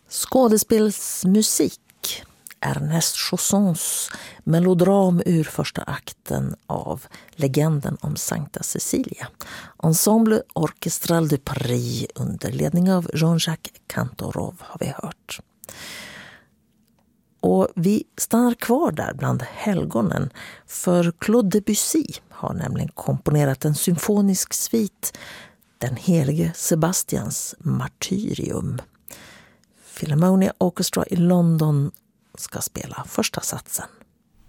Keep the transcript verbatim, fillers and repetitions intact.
Skådespelsmusik. Ernest Chaussons melodram ur första akten av Legenden om Sankta Cecilia. Ensemble Orchestral de Paris under ledning av Jean-Jacques Cantorov har vi hört. Och vi stannar kvar där bland helgonen, för Claude Debussy har nämligen komponerat en symfonisk svit, Den helige Sebastians martyrium. Philharmonia Orchestra i London ska spela första satsen.